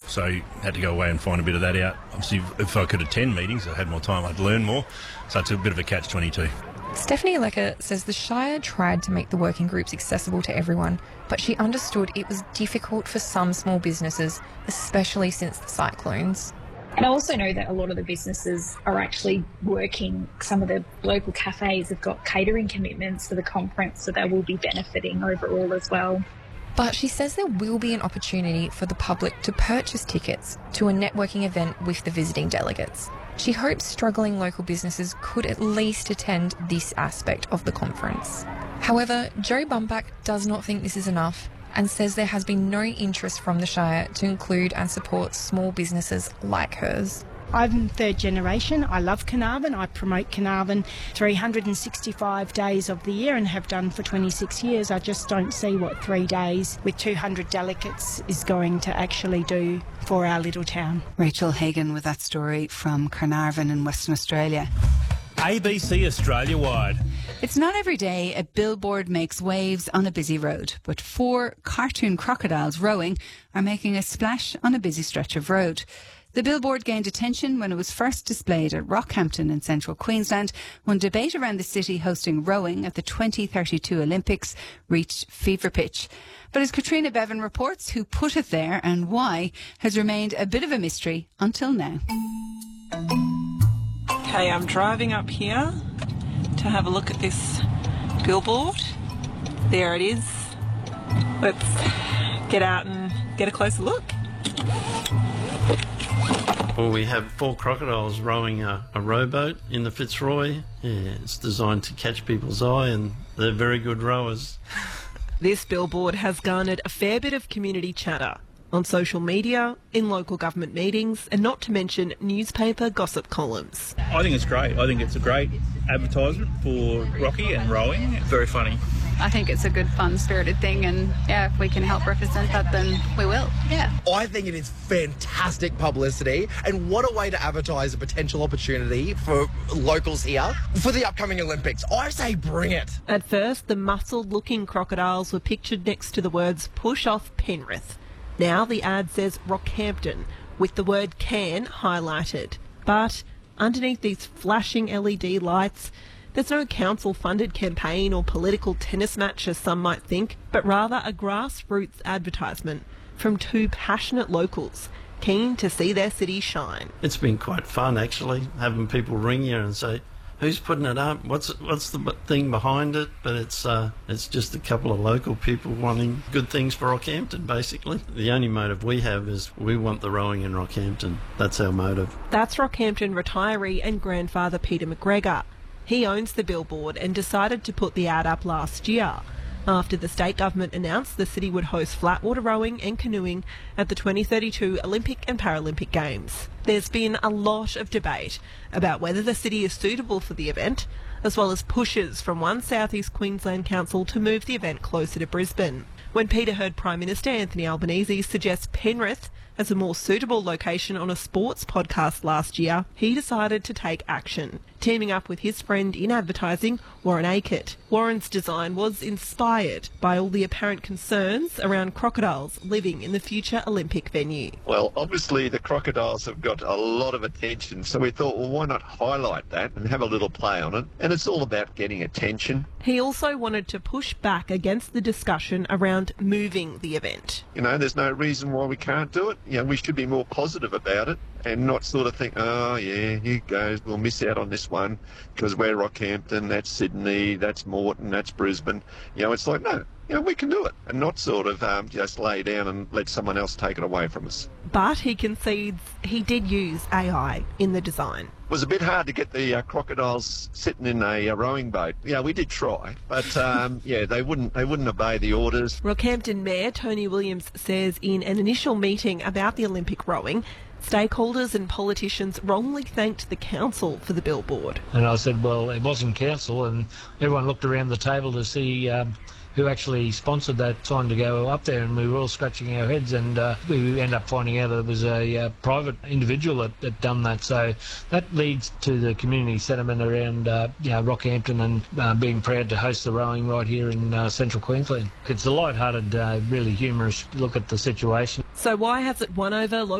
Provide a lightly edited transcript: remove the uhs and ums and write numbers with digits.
so I had to go away and find a bit of that out. Obviously, if I could attend meetings, I had more time, I'd learn more. So it's a bit of a catch-22. Stephanie Lecker says the Shire tried to make the working groups accessible to everyone, but she understood it was difficult for some small businesses, especially since the cyclones. And I also know that a lot of the businesses are actually working. Some of the local cafes have got catering commitments for the conference, so they will be benefiting overall as well. But she says there will be an opportunity for the public to purchase tickets to a networking event with the visiting delegates. She hopes struggling local businesses could at least attend this aspect of the conference. However, Jo Bumbach does not think this is enough and says there has been no interest from the Shire to include and support small businesses like hers. I'm third generation. I love Carnarvon. I promote Carnarvon 365 days of the year and have done for 26 years. I just don't see what 3 days with 200 delegates is going to actually do for our little town. Rachel Hagan with that story from Carnarvon in Western Australia. ABC Australia-wide. It's not every day a billboard makes waves on a busy road, but 4 cartoon crocodiles rowing are making a splash on a busy stretch of road. The billboard gained attention when it was first displayed at Rockhampton in central Queensland, when debate around the city hosting rowing at the 2032 Olympics reached fever pitch. But as Katrina Bevan reports, who put it there and why has remained a bit of a mystery until now. Okay, I'm driving up here to have a look at this billboard. There it is. Let's get out and get a closer look. Well, we have 4 crocodiles rowing a rowboat in the Fitzroy. Yeah, it's designed to catch people's eye, and they're very good rowers. This billboard has garnered a fair bit of community chatter on social media, in local government meetings, and not to mention newspaper gossip columns. I think it's great. I think it's a great advertisement for Rocky and rowing. It's very funny. I think it's a good, fun-spirited thing, and yeah, if we can help represent that, then we will. Yeah. I think it is fantastic publicity, and what a way to advertise a potential opportunity for locals here for the upcoming Olympics. I say bring it. At first, the muscled-looking crocodiles were pictured next to the words "Push off Penrith." Now the ad says Rockhampton, with the word "can" highlighted. But underneath these flashing LED lights, there's no council-funded campaign or political tennis match, as some might think, but rather a grassroots advertisement from 2 passionate locals keen to see their city shine. It's been quite fun, actually, having people ring you and say, who's putting it up? What's the thing behind it? But it's just a couple of local people wanting good things for Rockhampton, basically. The only motive we have is we want the rowing in Rockhampton. That's our motive. That's Rockhampton retiree and grandfather Peter McGregor. He owns the billboard and decided to put the ad up last year, after the state government announced the city would host flatwater rowing and canoeing at the 2032 Olympic and Paralympic Games. There's been a lot of debate about whether the city is suitable for the event, as well as pushes from one South East Queensland council to move the event closer to Brisbane. When Peter heard Prime Minister Anthony Albanese suggest Penrith as a more suitable location on a sports podcast last year, he decided to take action, teaming up with his friend in advertising, Warren Akert. Warren's design was inspired by all the apparent concerns around crocodiles living in the future Olympic venue. Well, obviously the crocodiles have got a lot of attention, so we thought, well, why not highlight that and have a little play on it? And it's all about getting attention. He also wanted to push back against the discussion around moving the event. You know, there's no reason why we can't do it. You know, we should be more positive about it and not sort of think, oh, yeah, here goes, we'll miss out on this one because we're Rockhampton, that's Sydney, that's Moreton, that's Brisbane. You know, it's like, no, you know, we can do it and not sort of just lay down and let someone else take it away from us. But he concedes he did use AI in the design. It was a bit hard to get the crocodiles sitting in a rowing boat. Yeah, we did try, but yeah, they wouldn't obey the orders. Rockhampton Mayor Tony Williams says in an initial meeting about the Olympic rowing, stakeholders and politicians wrongly thanked the council for the billboard. And I said, well, it wasn't council, and everyone looked around the table to see who actually sponsored that sign to go up there, and we were all scratching our heads, and we end up finding out it was a private individual that done that. So that leads to the community sentiment around Rockhampton and being proud to host the rowing right here in central Queensland. It's a light-hearted, really humorous look at the situation. So why has it won over local